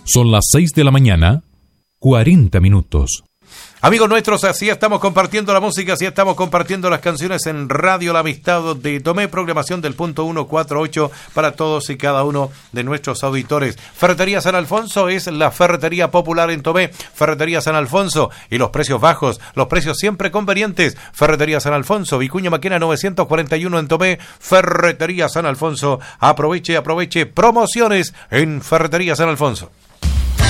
Son las 6 de la mañana, 40 minutos. Amigos nuestros, así estamos compartiendo la música, así estamos compartiendo las canciones en Radio La Amistad de Tomé, programación del punto 148 para todos y cada uno de nuestros auditores. Ferretería San Alfonso es la ferretería popular en Tomé. Ferretería San Alfonso, y los precios bajos, los precios siempre convenientes. Ferretería San Alfonso, Vicuña Maquena 941 en Tomé. Ferretería San Alfonso, aproveche promociones en Ferretería San Alfonso.